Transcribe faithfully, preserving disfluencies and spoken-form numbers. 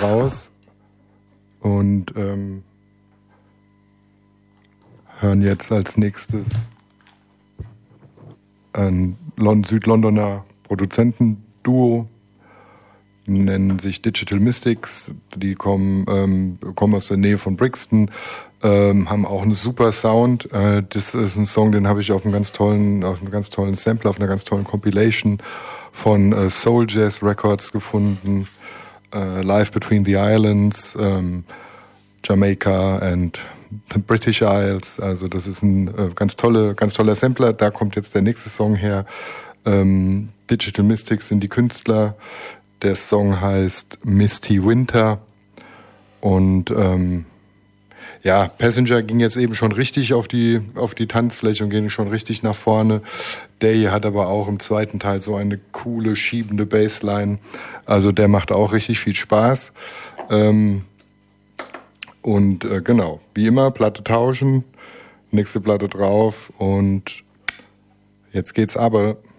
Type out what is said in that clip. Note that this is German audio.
raus und ähm, hören jetzt als nächstes ein Südlondoner Produzentenduo, die nennen sich Digital Mystics, die kommen, ähm, kommen aus der Nähe von Brixton, ähm, haben auch einen super Sound. Äh, das ist ein Song, den habe ich auf einem ganz tollen, auf einem ganz tollen Sampler, auf einer ganz tollen Compilation von äh, Soul Jazz Records gefunden. Äh, Live Between the Islands, ähm, Jamaica and the British Isles. Also das ist ein äh, ganz tolle, ganz toller Sampler. Da kommt jetzt der nächste Song her. Ähm, Digital Mystics sind die Künstler. Der Song heißt Misty Winter. Und ähm, ja, Passenger ging jetzt eben schon richtig auf die auf die Tanzfläche und ging schon richtig nach vorne. Der hier hat aber auch im zweiten Teil so eine coole, schiebende Bassline. Also der macht auch richtig viel Spaß. Ähm, und äh, genau, wie immer, Platte tauschen, nächste Platte drauf und jetzt geht's aber.